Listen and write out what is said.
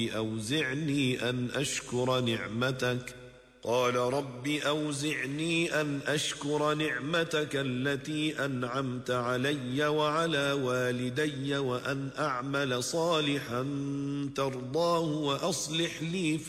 أوزعني أن أشكر نعمتك قال رب أوزعني أن أشكر نعمتك التي أنعمت علي وعلى والدي وأن أعمل صالحا ترضاه وأصلح لي